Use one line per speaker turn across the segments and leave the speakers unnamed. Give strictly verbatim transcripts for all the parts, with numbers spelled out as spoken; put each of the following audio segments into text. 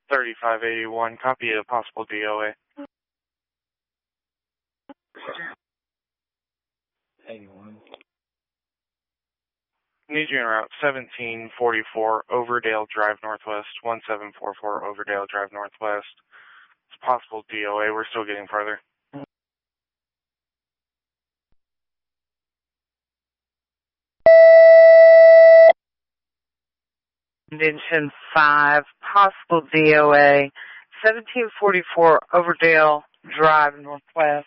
thirty-five eighty-one, copy a possible D O A.
eighty-one.
Need you en route seventeen forty-four Overdale Drive Northwest, one seven four four Overdale Drive Northwest. It's possible D O A. We're still getting further.
Convention five, possible D O A, seventeen forty-four Overdale Drive Northwest.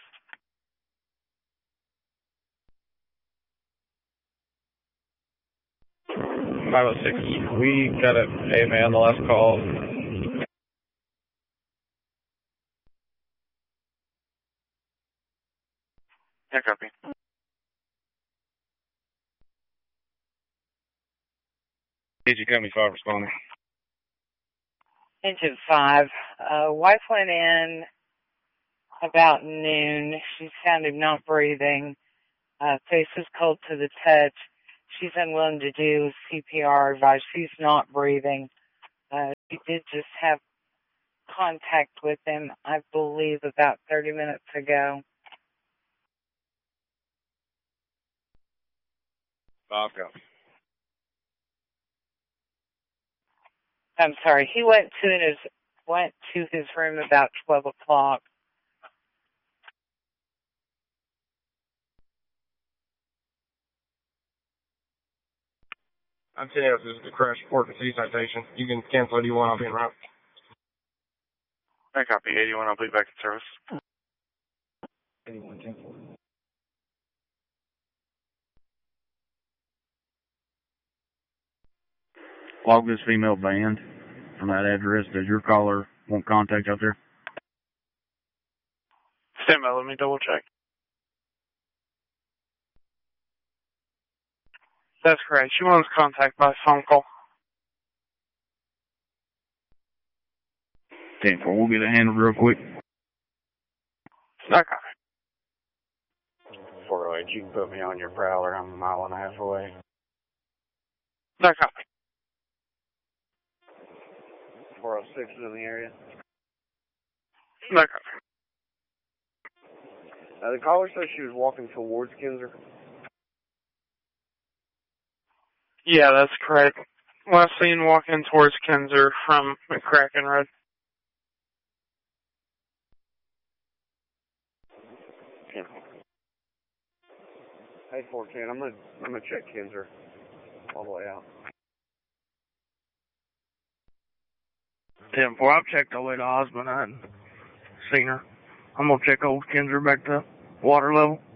five oh six, we got a A M A on the last call.
Yeah, copy.
Did you come me five responding?
Engine five, uh, wife went in about noon. She sounded not breathing. Uh, face is cold to the touch. She's unwilling to do C P R advice. She's not breathing. Uh, she did just have contact with him, I believe, about thirty minutes ago.
Five copy.
I'm sorry. He went to his went to his room about twelve o'clock.
I'm sending out this is the crash report for C citation. You can cancel eighty-one, I'll be en route.
I copy eighty-one, I'll be back in service.
eighty-one, cancel.
Log this female band from that address. Does your caller want contact out there?
Stand by, let me double check. That's correct. She wants contact by phone call.
ten four, we'll get it handled real quick.
I copy.
four oh eight, you can put me on your prowler. I'm a mile and a half away.
I copy.
four oh six is in the area.
I copy.
Uh, the caller said she was walking towards Kinzer.
Yeah, that's correct. Last seen walking towards Kinzer from McCracken Road.
Hey, four ten, I'm gonna I'm gonna check Kinzer all the way out.
ten four, I've checked all the way to Osmond. I hadn't seen her. I'm gonna check old Kinzer back to water level.